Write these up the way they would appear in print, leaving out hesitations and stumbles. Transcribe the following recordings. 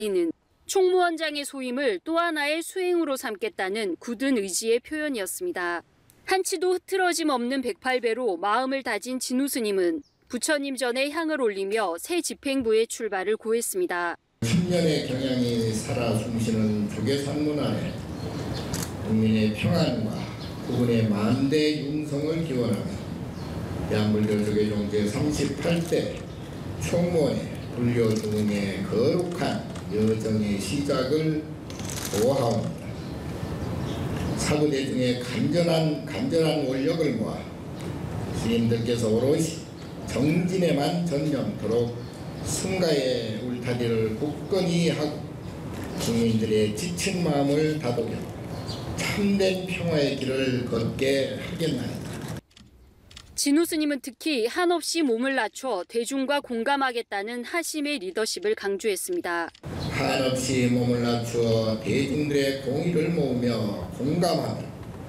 이는 총무원장의 소임을 또 하나의 수행으로 삼겠다는 굳은 의지의 표현이었습니다. 한치도 흐트러짐 없는 108배로 마음을 다진 진우 스님은 부처님 전에 향을 올리며 새 집행부의 출발을 고했습니다. 10년의 경향이 살아 숨쉬는 조계산문 안에 국민의 평안과 그분의 만대 융성을 기원하며 대한불교 조계종 제38대 총무원의 불교 중흥의 거룩한 여정의 시작을 보호하옵니다. 사부대중의 간절한 원력을 모아 스님들께서 오롯이 정진에만 전념토록 승가의 울타리를 굳건히 하고 국민들의 지친 마음을 다독여 참된 평화의 길을 걷게 하겠나이다. 진우 스님은 특히 한없이 몸을 낮춰 대중과 공감하겠다는 하심의 리더십을 강조했습니다. 한없이 몸을 낮추어 대중들의 공의를 모으며 공감하며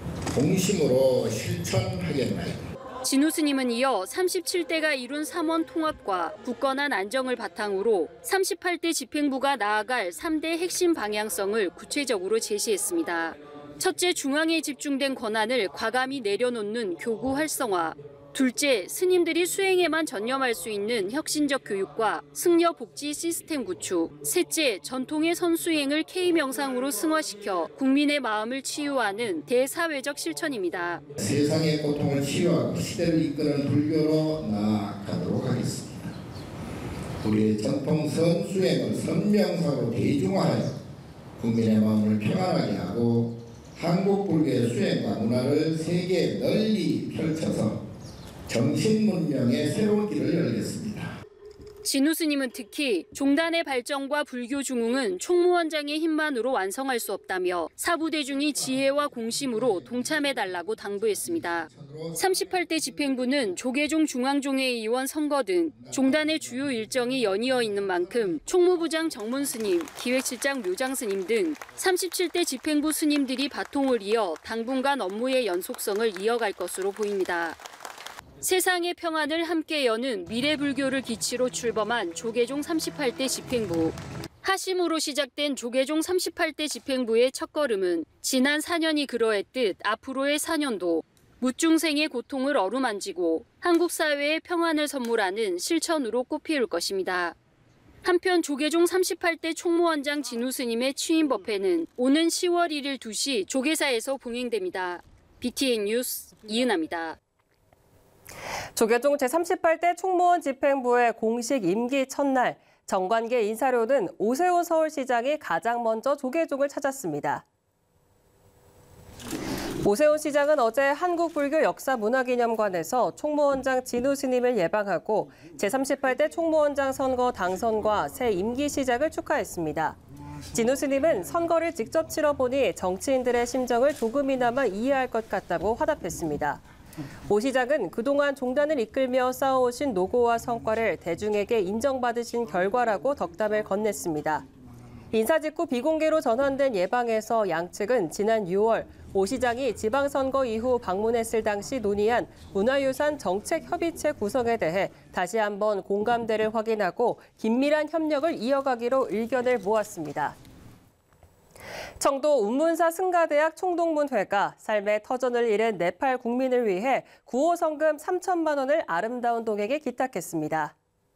공심으로 실천하겠나이다. 진우 스님은 이어 37대가 이룬 삼원 통합과 굳건한 안정을 바탕으로 38대 집행부가 나아갈 3대 핵심 방향성을 구체적으로 제시했습니다. 첫째, 중앙에 집중된 권한을 과감히 내려놓는 교구 활성화. 둘째, 스님들이 수행에만 전념할 수 있는 혁신적 교육과 승려 복지 시스템 구축. 셋째, 전통의 선수행을 K명상으로 승화시켜 국민의 마음을 치유하는 대사회적 실천입니다. 세상의 고통을 치유하고 시대를 이끄는 불교로 나아가도록 하겠습니다. 우리의 전통 선수행을 선명사로 대중화하여 국민의 마음을 평안하게 하고 한국 불교의 수행과 문화를 세계에 널리 펼쳐서 정신문명의 새로운 길을 열겠습니다. 진우 스님은 특히 종단의 발전과 불교 중흥은 총무원장의 힘만으로 완성할 수 없다며 사부대중이 지혜와 공심으로 동참해달라고 당부했습니다. 38대 집행부는 조계종 중앙종회의원 선거 등 종단의 주요 일정이 연이어 있는 만큼 총무부장 정문 스님, 기획실장 묘장 스님 등 37대 집행부 스님들이 바통을 이어 당분간 업무의 연속성을 이어갈 것으로 보입니다. 세상의 평안을 함께 여는 미래불교를 기치로 출범한 조계종 38대 집행부. 하심으로 시작된 조계종 38대 집행부의 첫걸음은 지난 4년이 그러했듯 앞으로의 4년도 무중생의 고통을 어루만지고 한국 사회의 평안을 선물하는 실천으로 꽃피울 것입니다. 한편 조계종 38대 총무원장 진우 스님의 취임 법회는 오는 10월 1일 2시 조계사에서 봉행됩니다. BTN 뉴스 이은하입니다. 조계종 제38대 총무원 집행부의 공식 임기 첫날, 정관계 인사료는 오세훈 서울시장이 가장 먼저 조계종을 찾았습니다. 오세훈 시장은 어제 한국불교 역사문화기념관에서 총무원장 진우 스님을 예방하고 제38대 총무원장 선거 당선과 새 임기 시작을 축하했습니다. 진우 스님은 선거를 직접 치러보니 정치인들의 심정을 조금이나마 이해할 것 같다고 화답했습니다. 오 시장은 그동안 종단을 이끌며 쌓아오신 노고와 성과를 대중에게 인정받으신 결과라고 덕담을 건넸습니다. 인사 직후 비공개로 전환된 예방에서 양측은 지난 6월 오 시장이 지방선거 이후 방문했을 당시 논의한 문화유산 정책협의체 구성에 대해 다시 한번 공감대를 확인하고 긴밀한 협력을 이어가기로 의견을 모았습니다. 청도 운문사 승가대학 총동문회가 삶의 터전을 잃은 네팔 국민을 위해 구호 성금 3천만 원을 아름다운 동에게 기탁했습니다.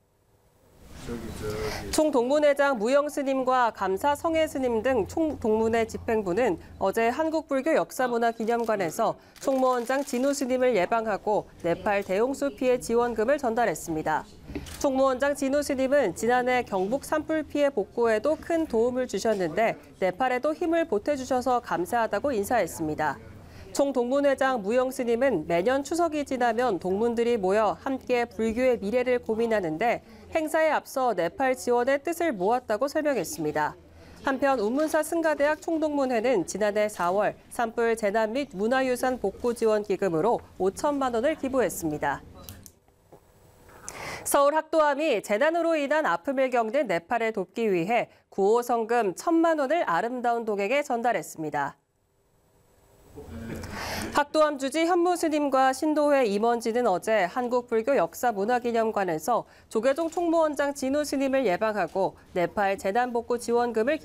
총동문회장 무영 스님과 감사 성혜 스님 등 총동문회 집행부는 어제 한국불교 역사문화기념관에서 총무원장 진우 스님을 예방하고 네팔 대홍수 피해 지원금을 전달했습니다. 총무원장 진우 스님은 지난해 경북 산불 피해 복구에도 큰 도움을 주셨는데 네팔에도 힘을 보태주셔서 감사하다고 인사했습니다. 총동문회장 무영 스님은 매년 추석이 지나면 동문들이 모여 함께 불교의 미래를 고민하는데 행사에 앞서 네팔 지원의 뜻을 모았다고 설명했습니다. 한편 운문사 승가대학 총동문회는 지난해 4월 산불 재난 및 문화유산 복구 지원 기금으로 5천만 원을 기부했습니다. 서울 학도암이 재난으로 인한 아픔을 겪는 네팔을 돕기 위해 구호 성금 1,000만 원을 아름다운 동에게 전달했습니다. 학도암 주지 현무 스님과 신도회 임원진은 어제 한국불교 역사문화기념관에서 조계종 총무원장 진우 스님을 예방하고 네팔 재난복구 지원금을